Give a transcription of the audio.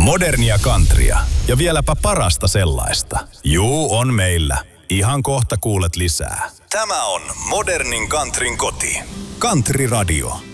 Modernia countrya ja vieläpä parasta sellaista. Juu, on meillä. Ihan kohta kuulet lisää. Tämä on Modernin countryn koti. Country Radio.